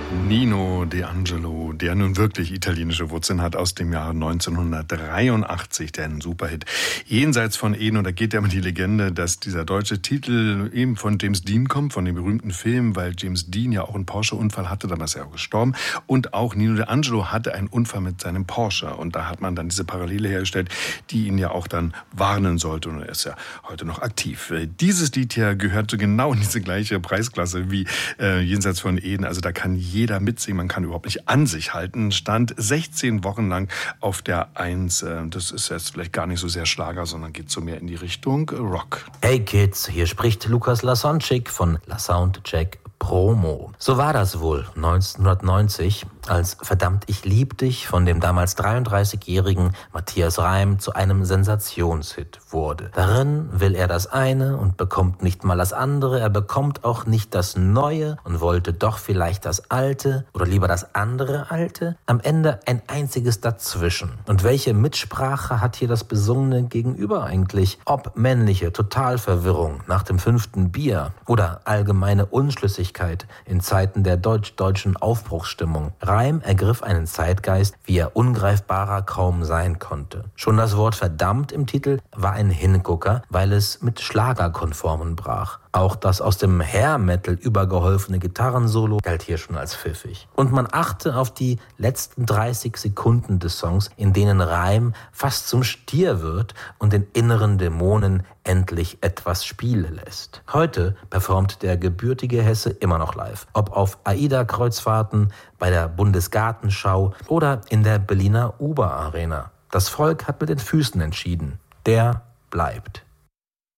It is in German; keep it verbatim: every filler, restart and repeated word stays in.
Nino D'Angelo, der nun wirklich italienische Wurzeln hat, aus dem Jahre neunzehnhundertdreiundachtzig, der ein Superhit. Jenseits von Eden, und da geht ja immer die Legende, dass dieser deutsche Titel eben von James Dean kommt, von dem berühmten Film, weil James Dean ja auch einen Porsche-Unfall hatte, dann ist er auch gestorben. Und auch Nino D'Angelo hatte einen Unfall mit seinem Porsche. Und da hat man dann diese Parallele hergestellt, die ihn ja auch dann warnen sollte. Und er ist ja heute noch aktiv. Dieses Lied hier gehört genau in diese gleiche Preisklasse wie äh, Jenseits von Eden. Also da kann jeder mitsingen, man kann überhaupt nicht an sich halten. Stand sechzehn Wochen lang auf der Eins. Das ist jetzt vielleicht gar nicht so sehr Schlager, sondern geht so mehr in die Richtung Rock. Hey Kids, hier spricht Lukas Lasonczyk von La Soundcheck Promo. So war das wohl neunzehnhundertneunzig, als Verdammt, ich lieb dich von dem damals dreiunddreißigjährigen Matthias Reim zu einem Sensationshit wurde. Darin will er das eine und bekommt nicht mal das andere, er bekommt auch nicht das Neue und wollte doch vielleicht das Alte oder lieber das andere Alte. Am Ende ein einziges Dazwischen. Und welche Mitsprache hat hier das Besungene gegenüber eigentlich? Ob männliche Totalverwirrung nach dem fünften Bier oder allgemeine Unschlüssigkeit in Zeiten der deutsch-deutschen Aufbruchsstimmung. Reim ergriff einen Zeitgeist, wie er ungreifbarer kaum sein konnte. Schon das Wort verdammt im Titel war ein Hingucker, weil es mit Schlagerkonformen brach. Auch das aus dem Hair-Metal übergeholfene Gitarrensolo galt hier schon als pfiffig. Und man achte auf die letzten dreißig Sekunden des Songs, in denen Reim fast zum Stier wird und den inneren Dämonen endlich etwas Spiel lässt. Heute performt der gebürtige Hesse immer noch live. Ob auf AIDA-Kreuzfahrten, bei der Bundesgartenschau oder in der Berliner Uber-Arena. Das Volk hat mit den Füßen entschieden. Der bleibt.